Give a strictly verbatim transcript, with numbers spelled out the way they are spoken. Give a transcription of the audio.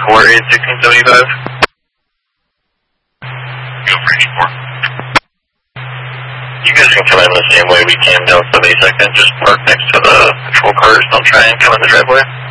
four eight sixteen seventy-five. Go for eighty-four. You guys can come in the same way we came down seventy-second. Just park next to the patrol cars. Don't try and come in the driveway.